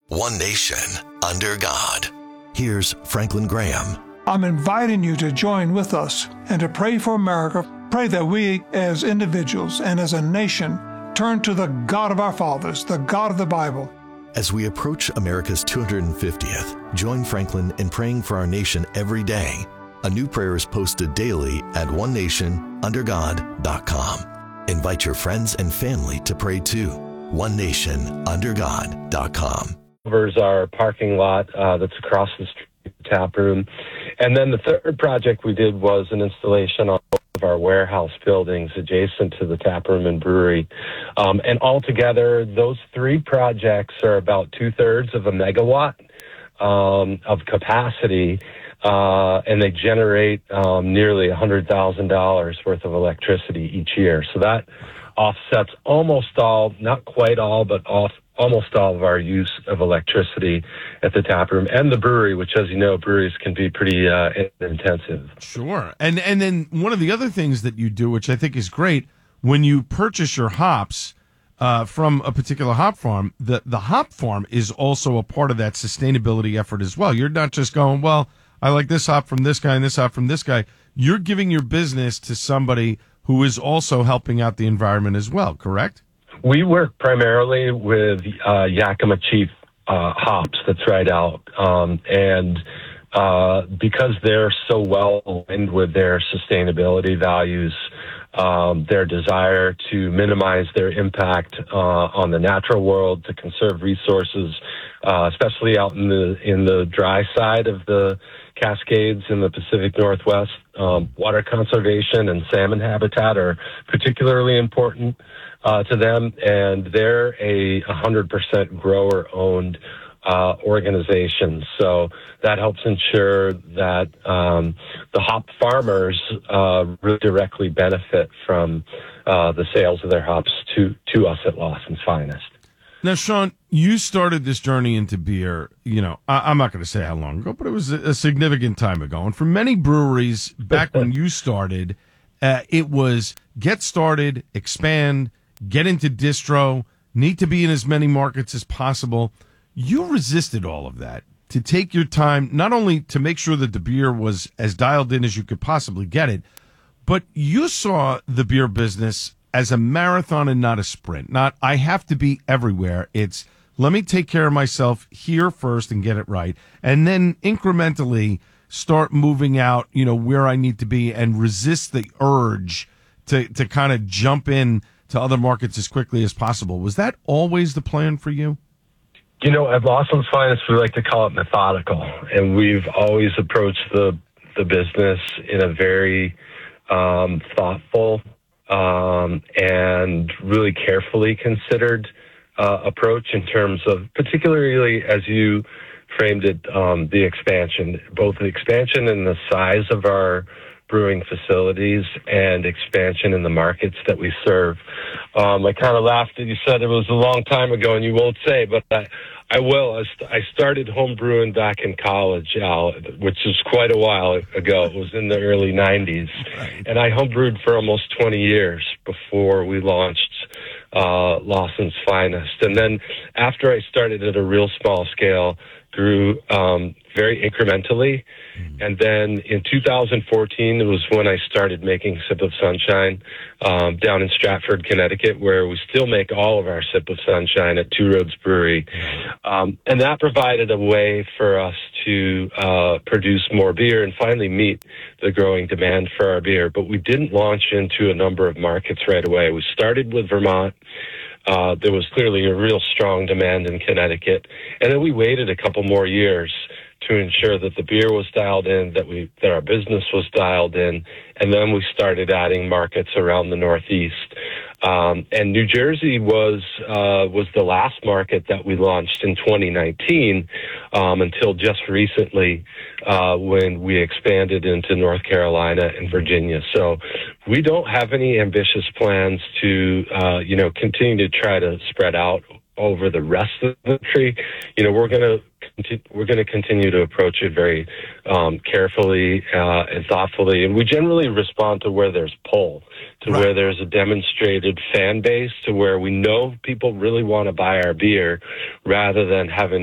One nation, under God. Here's Franklin Graham. I'm inviting you to join with us and to pray for America. Pray that we as individuals and as a nation turn to the God of our fathers, the God of the Bible. As we approach America's 250th, join Franklin in praying for our nation every day. A new prayer is posted daily at onenationundergod.com. Invite your friends and family to pray too. onenationundergod.com. Covers our parking lot that's across the street, tap room. And then the third project we did was an installation on both of our warehouse buildings adjacent to the tap room and brewery. And altogether, those three projects are about 2/3 of a megawatt of capacity, and they generate nearly $100,000 worth of electricity each year. So that offsets almost all, not quite all, but almost all of our use of electricity at the tap room and the brewery, which, as you know, breweries can be pretty intensive. Sure. And then one of the other things that you do, which I think is great, when you purchase your hops from a particular hop farm, the hop farm is also a part of that sustainability effort as well. You're not just going, well, I like this hop from this guy and this hop from this guy. You're giving your business to somebody who is also helping out the environment as well, correct? We work primarily with Yakima Chief hops that's right out. And because they're so well aligned with their sustainability values, their desire to minimize their impact on the natural world, to conserve resources, especially out in the dry side of the Cascades in the Pacific Northwest. Water conservation and salmon habitat are particularly important to them, and they're a 100% grower-owned organization. So that helps ensure that the hop farmers really directly benefit from the sales of their hops to us at Lawson's Finest. Now, Sean, you started this journey into beer, I'm not going to say how long ago, but it was a significant time ago. And for many breweries, back when you started, it was get started, expand, get into distro, need to be in as many markets as possible. You resisted all of that to take your time, not only to make sure that the beer was as dialed in as you could possibly get it, but you saw the beer business as a marathon and not a sprint. Not, I have to be everywhere. It's, let me take care of myself here first and get it right. And then incrementally start moving out, where I need to be and resist the urge to kind of jump in to other markets as quickly as possible. Was that always the plan for you? At Lawson's Finest, we like to call it methodical. And we've always approached the business in a very thoughtful and really carefully considered approach in terms of, particularly as you framed it, the expansion, both the expansion and the size of our brewing facilities and expansion in the markets that we serve. I kind of laughed that you said it was a long time ago, and you won't say, but I will. I started home brewing back in college, Al, which is quite a while ago. It was in the early 90s. Right. And I home brewed for almost 20 years before we launched Lawson's Finest. And then after I started at a real small scale, grew very incrementally. And then in 2014, it was when I started making Sip of Sunshine down in Stratford, Connecticut, where we still make all of our Sip of Sunshine at Two Roads Brewery. And that provided a way for us to produce more beer and finally meet the growing demand for our beer. But we didn't launch into a number of markets right away. We started with Vermont. There was clearly a real strong demand in Connecticut. And then we waited a couple more years to ensure that the beer was dialed in, that our business was dialed in, and then we started adding markets around the Northeast. And New Jersey was the last market that we launched in 2019 until just recently when we expanded into North Carolina and Virginia. So we don't have any ambitious plans to continue to try to spread out over the rest of the country. We're going to continue to approach it very carefully and thoughtfully, and we generally respond to where there's pull, to where there's a demonstrated fan base, to where we know people really want to buy our beer, rather than having